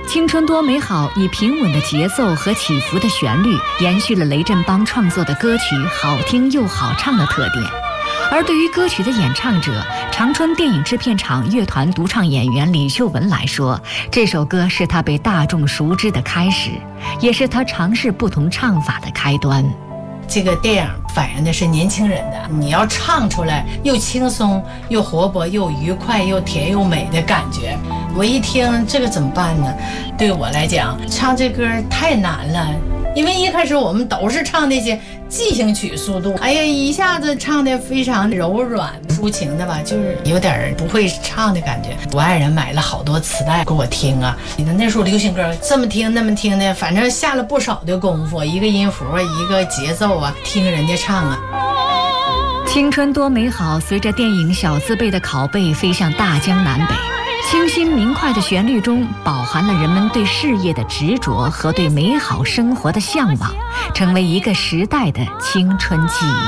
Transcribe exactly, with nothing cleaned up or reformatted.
青春多美好以平稳的节奏和起伏的旋律，延续了雷振邦创作的歌曲好听又好唱的特点。而对于歌曲的演唱者，长春电影制片厂乐团独唱演员李秀文来说，这首歌是他被大众熟知的开始，也是他尝试不同唱法的开端。 这个电影反映的是年轻人的，你要唱出来又轻松又活泼又愉快又甜又美的感觉。我一听这个怎么办呢？对我来讲，唱这歌太难了，因为一开始我们都是唱那些即兴曲速度，哎呀，一下子唱的非常柔软抒情的吧，就是有点不会唱的感觉。我爱人买了好多磁带给我听啊，那时候流行歌这么听那么听的，反正下了不少的功夫，一个音符一个节奏啊，听人家唱啊。 青春多美好随着电影小字辈的拷贝飞向大江南北，清新明快的旋律中饱含了人们对事业的执着和对美好生活的向往，成为一个时代的青春记忆。